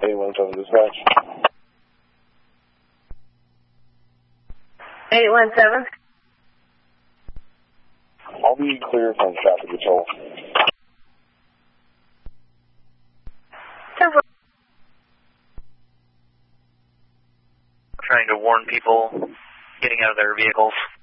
817 dispatch. 817. I'll be clear from traffic control. Trying to warn people getting out of their vehicles.